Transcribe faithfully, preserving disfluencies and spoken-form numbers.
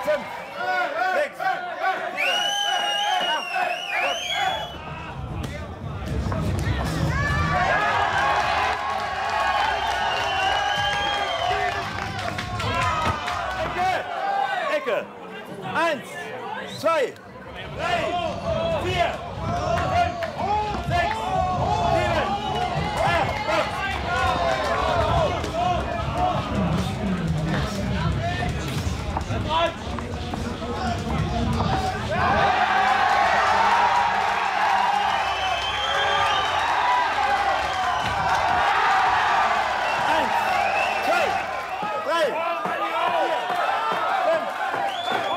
fünf, sechs, sieben, acht. Ecke! Ecke! Eins, zwei, drei,